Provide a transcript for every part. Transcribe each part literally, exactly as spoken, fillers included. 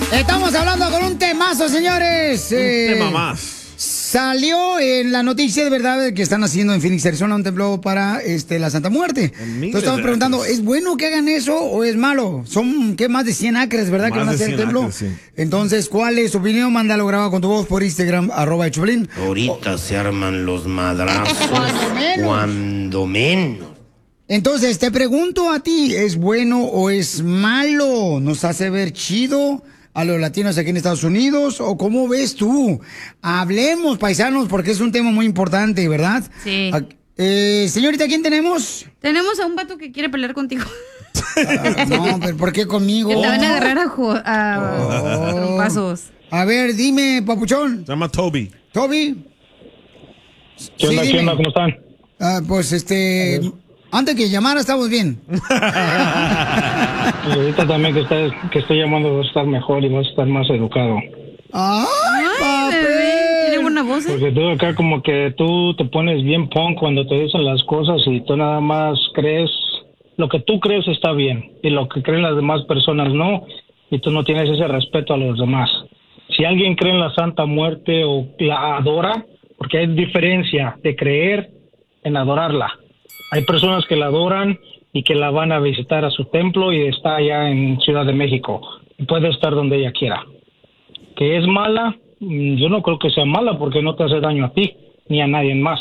Estamos hablando con un temazo, señores. Un eh, tema más. Salió en la noticia de verdad que están haciendo en Phoenix, Arizona, un templo para este, la Santa Muerte. Entonces estamos preguntando, ¿es bueno que hagan eso o es malo? Son, ¿qué? Más de cien acres, ¿verdad? Más Que van a de hacer el cien templo. acres, sí. Entonces, ¿cuál es tu opinión? Mándalo grabado con tu voz por Instagram, arroba el Choplin. Ahorita se arman los madrazos. Cuando menos. Cuando menos. Entonces, te pregunto a ti, ¿es bueno o es malo? ¿Nos hace ver chido a los latinos aquí en Estados Unidos? ¿O cómo ves tú? Hablemos, paisanos, porque es un tema muy importante, ¿verdad? Sí. A- eh, señorita, ¿quién tenemos? Tenemos a un vato que quiere pelear contigo. Ah, no, pero ¿por qué conmigo? Que te van a agarrar a, jo- a Oh. trompazos. A ver, dime, papuchón. Se llama Toby. ¿Toby? ¿Qué onda, Sí, qué dime. onda? ¿Cómo están? Ah, pues este... Antes que llamara estamos bien. Y ahorita también que, estás, que estoy llamando vas a estar mejor y vas a estar más educado. ¡Ay, Ay, bebé, tiene buena voz, ¿eh? Porque tú acá como que tú te pones bien punk cuando te dicen las cosas y tú nada más crees, lo que tú crees está bien y lo que creen las demás personas no, y tú no tienes ese respeto a los demás. Si alguien cree en la Santa Muerte o la adora, porque hay diferencia de creer en adorarla. Hay personas que la adoran y que la van a visitar a su templo y está allá en Ciudad de México. Y puede estar donde ella quiera. Que es mala, mm, yo no creo que sea mala porque no te hace daño a ti ni a nadie más.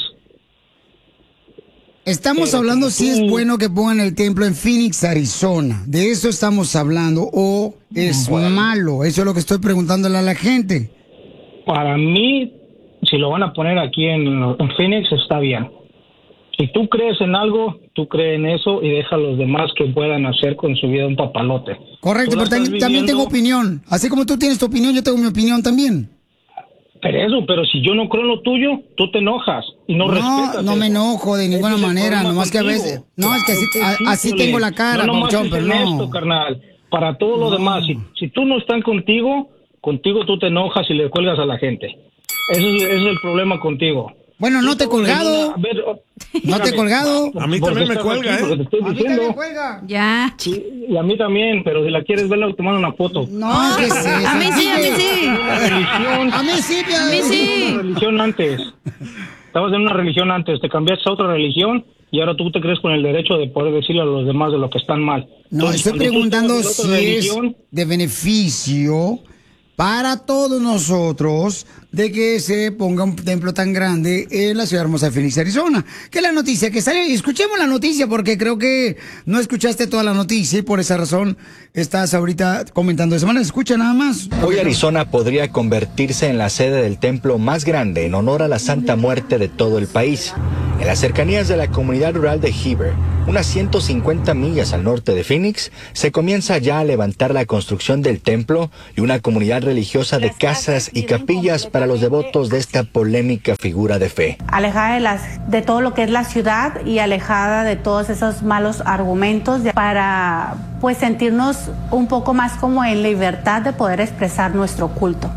Estamos Pero hablando como si tú- es bueno que pongan el templo en Phoenix, Arizona. De eso estamos hablando. ¿O es Bueno. malo? Eso es lo que estoy preguntándole a la gente. Para mí, si lo van a poner aquí en, en Phoenix, está bien. Si tú crees en algo, tú crees en eso y deja a los demás que puedan hacer con su vida un papalote. Correcto, Tú la pero también, estás también tengo viviendo- opinión. Así como tú tienes tu opinión, yo tengo mi opinión también. Pero eso, pero si yo no creo en lo tuyo, tú te enojas y no, No, respetas no me eso. enojo de ninguna Ese es el manera, problema nomás que a contigo. veces... No, es que así, Claro a- sí, así Piolín. tengo la cara, no, nomás papuchón, es pero en no. esto, carnal. Para todo lo demás, si, si tú no están contigo, contigo tú te enojas y le cuelgas a la gente. Ese es, ese es el problema contigo. Bueno, no te he colgado. A ver, oh, No te he espérame. colgado. A mí Porque también me estás cuelga, aquí, ¿eh? porque te estoy A mí diciendo. también cuelga. Ya. Sí, y a mí también, pero si la quieres ver, te mando una foto. No, ¿qué es eso? A mí sí, a mí sí. Una religión. A mí sí, A mí Estabas sí. en una religión antes. Estabas en una religión antes, te cambiaste a otra religión y ahora tú te crees con el derecho de poder decirle a los demás de lo que están mal. No, Entonces, estoy cuando tú preguntando estabas en si otra es religión, de beneficio para todos nosotros de que se ponga un templo tan grande en la ciudad hermosa de Phoenix, Arizona. Que es la noticia que salió, y escuchemos la noticia porque creo que no escuchaste toda la noticia y por esa razón estás ahorita comentando de esa manera. Escucha nada más. Hoy Arizona podría convertirse en la sede del templo más grande en honor a la Santa Muerte de todo el país. En las cercanías de la comunidad rural de Heber, unas ciento cincuenta millas al norte de Phoenix, se comienza ya a levantar la construcción del templo y una comunidad religiosa de casas y capillas para los devotos de esta polémica figura de fe. Alejada de, las, de todo lo que es la ciudad y alejada de todos esos malos argumentos de- para pues sentirnos un poco más como en libertad de poder expresar nuestro culto.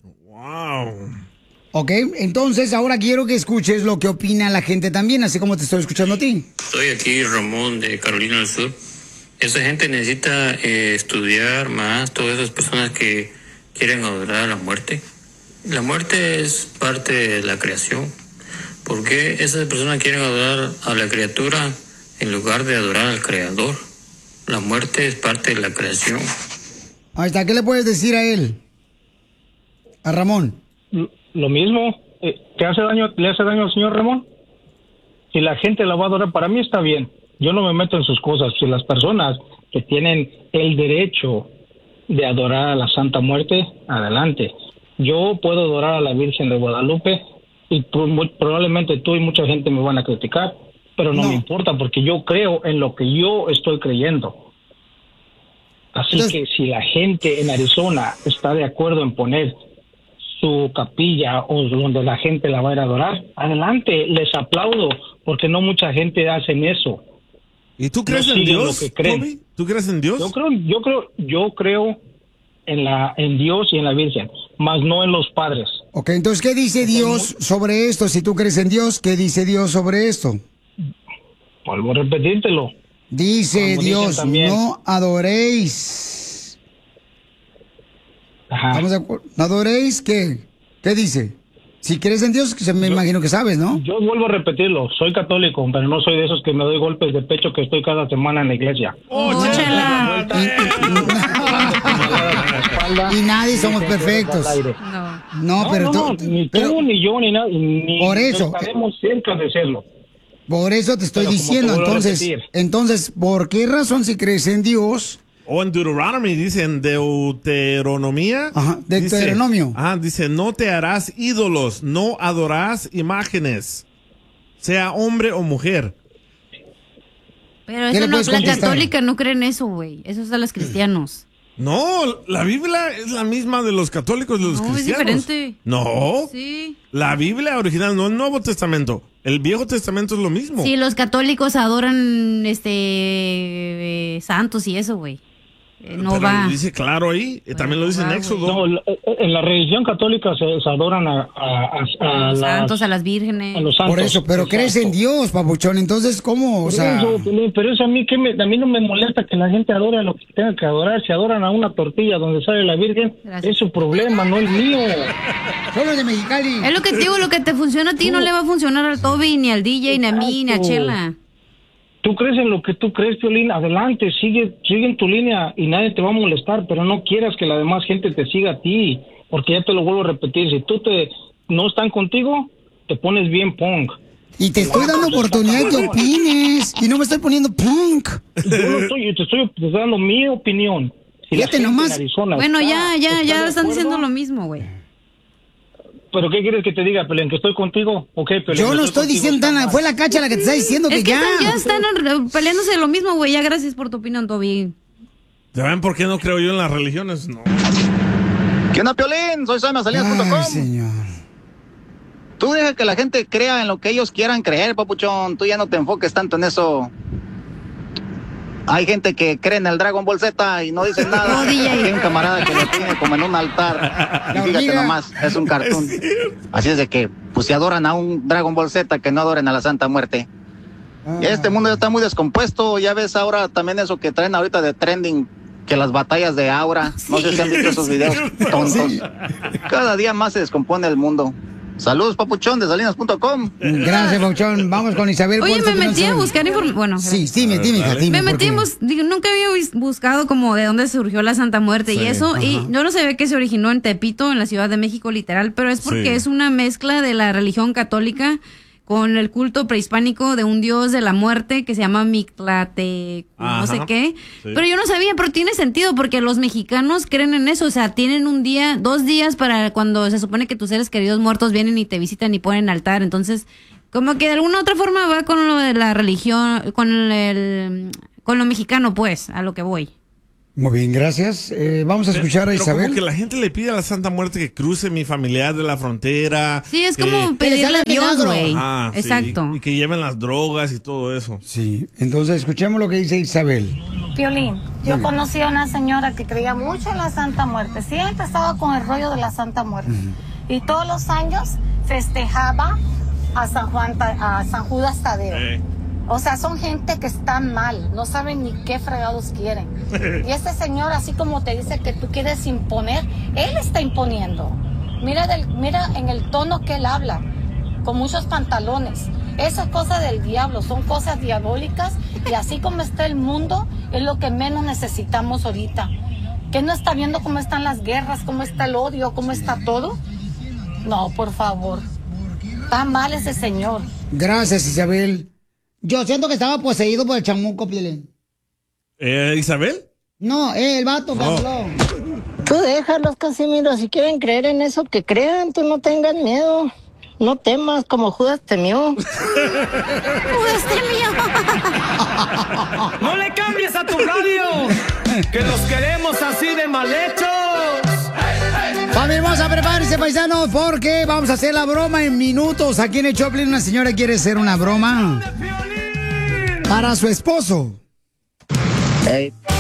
Wow. Ok, entonces ahora quiero que escuches lo que opina la gente también, así como te estoy escuchando a ti. Soy aquí Ramón de Carolina del Sur. Esa gente necesita eh, estudiar más, todas esas personas que quieren adorar a la muerte. La muerte es parte de la creación. ¿Por qué esas personas quieren adorar a la criatura en lugar de adorar al Creador? La muerte es parte de la creación. Ahí está, ¿qué le puedes decir a él? A Ramón. lo mismo, eh, ¿te hace daño, le hace daño al señor Ramón? Si la gente la va a adorar, para mí está bien. Yo no me meto en sus cosas. Si las personas que tienen el derecho de adorar a la Santa Muerte, adelante. Yo puedo adorar a la Virgen de Guadalupe y pro- probablemente tú y mucha gente me van a criticar, pero no, No. me importa porque yo creo en lo que yo estoy creyendo. Así Entonces- que si la gente en Arizona está de acuerdo en poner su capilla o donde la gente la va a ir a adorar, adelante, les aplaudo, porque no mucha gente hace eso. ¿Y tú crees No en siguen Dios, lo que creen. Toby? ¿Tú crees en Dios? Yo creo, yo creo, yo creo en la, en Dios y en la Virgen, más no en los padres. Ok, entonces, ¿qué dice Dios sobre esto? Si tú crees en Dios, ¿qué dice Dios sobre esto? Vuelvo a repetírtelo. Dice Como dicen Dios, también. no adoréis. Ajá. Estamos de acuerdo. ¿No adoréis qué? ¿Qué dice? Si crees en Dios, que se me Yo- imagino que sabes, ¿no? Yo vuelvo a repetirlo, soy católico, pero no soy de esos que me doy golpes de pecho que estoy cada semana en la iglesia. Oh, Oh, chela. chela. Y nadie somos perfectos. No. No, No, pero no, tú- no, ni pero tú, ni yo, ni nadie. Ni Por eso. estaremos cerca de serlo. por eso te estoy Pero como diciendo, te vuelvo a entonces, repetir. entonces, ¿por qué razón si crees en Dios? O en Deuteronomy, dice, en Deuteronomía. Ajá, dice- Deuteronomio. Ajá, dice, no te harás ídolos, no adorarás imágenes, sea hombre o mujer. Pero ¿Qué eso le no, puedes la contestar? católica no cree en eso, güey. Eso es a los cristianos. No, la Biblia es la misma de los católicos y de los No, es cristianos. diferente. No, Sí. la Biblia original, no el Nuevo Testamento. El Viejo Testamento es lo mismo. Sí, los católicos adoran este eh, santos y eso, güey. Eh, no Pero va. lo dice claro ahí, eh, también lo dice en va, Éxodo. No, la- en la religión católica se, se adoran a, a, a- A a los las- santos, a las vírgenes. a los santos. Por eso, pero crees en Exacto. Dios, papuchón, entonces, ¿cómo? O Por sea, eso, Piolín, pero eso a mí, que me, a mí no me molesta que la gente adore a lo que tenga que adorar. Si adoran a una tortilla donde sale la Virgen, Gracias. es su problema, no el mío. solo de Mexicali. Es lo que te digo, lo que te funciona a ti no le va a funcionar al Toby, ni al D J, ni a mí, ni a Exacto. Chela. Tú crees en lo que tú crees, Piolín, adelante, sigue, sigue en tu línea y nadie te va a molestar, pero no quieras que la demás gente te siga a ti, porque ya te lo vuelvo a repetir, si tú te no están contigo, te pones bien punk. Y te estoy dando oportunidad que opines. Y no me estoy poniendo punk. Yo no estoy, yo te estoy te estoy dando mi opinión. Si la Fíjate gente nomás. en Arizona Bueno, está- ya, ya, está ya de están acuerdo, diciendo lo mismo, güey. ¿Pero qué quieres que te diga, Pelén? ¿Que estoy contigo? Ok, Pelén. Yo no estoy diciendo nada. Fue la cacha la que te está diciendo que Es que ya. están- ya están eh, peleándose de lo mismo, güey. Ya gracias por tu opinión, Toby. ¿Ya ven por qué no creo yo en las religiones? No. ¿Qué onda, Piolín? Soy Sam Salinas punto com. Ay, señor. Tú deja que la gente crea en lo que ellos quieran creer, papuchón. Tú ya no te enfoques tanto en eso. Hay gente que cree en el Dragon Ball Z y no dicen nada. No, D J. Hay un camarada que lo tiene como en un altar. Y La fíjate hormiga. nomás, es un cartoon. Así es de que, pues si adoran a un Dragon Ball Z, que no adoren a la Santa Muerte. Y este mundo ya está muy descompuesto. Ya ves ahora también eso que traen ahorita de trending, que las batallas de Aura. No sé si han visto esos videos tontos. Cada día más se descompone el mundo. Saludos, papuchón, de Salinas punto com. Gracias, papuchón. Vamos con Isabel. Oye, ¿cuál es me tu opinión metí a sobre- buscar información. Bueno, Sí, dime, dime, hija, dale. dime. me ¿por metí qué? a bus- digo, nunca había bus- buscado como de dónde surgió la Santa Muerte y Sí, eso. Y ajá. yo no sabía que se originó en Tepito, en la Ciudad de México, literal, pero es porque Sí. es una mezcla de la religión católica con el culto prehispánico de un dios de la muerte que se llama Mictlate, no Ajá. sé qué. Sí. Pero yo no sabía, pero tiene sentido porque los mexicanos creen en eso, o sea, tienen un día, dos días para cuando se supone que tus seres queridos muertos vienen y te visitan y ponen altar, entonces como que de alguna otra forma va con lo de la religión, con el, con lo mexicano, pues, a lo que voy. Muy bien, gracias. Eh, vamos a escuchar a Pero Isabel. como que la gente le pide a la Santa Muerte que cruce mi familiar de la frontera. Sí, es que- como Que le pedirle salga a Dios, milagro. güey. Ah, sí, Exacto. Y que lleven las drogas y todo eso. Sí, entonces escuchemos lo que dice Isabel. Piolín, yo conocí a una señora que creía mucho en la Santa Muerte. Siempre estaba con el rollo de la Santa Muerte. Y todos los años festejaba a San Juan, Ta- a San Judas Tadeo. Eh. O sea, son gente que está mal, no saben ni qué fregados quieren. Y este señor, así como te dice que tú quieres imponer, él está imponiendo. Mira, del, mira en el tono que él habla, con muchos pantalones. Esa es cosa del diablo, son cosas diabólicas y así como está el mundo, es lo que menos necesitamos ahorita. ¿Qué no está viendo cómo están las guerras, cómo está el odio, cómo está todo? No, por favor. Está mal ese señor. Gracias, Isabel. Yo siento que estaba poseído por el chamuco, Piolín. Eh, ¿Isabel? No, eh, el vato que Oh. habló. Tú déjalos, Casimiro, si quieren creer en eso, que crean, tú no tengas miedo. No temas como Judas temió. Judas temió. ¡No le cambies a tu radio! ¡Que los queremos así de mal hechos! Familia hermosa, prepárense, paisanos, porque vamos a hacer la broma en minutos. Aquí en el Choplin una señora quiere hacer una broma para su esposo. Ey,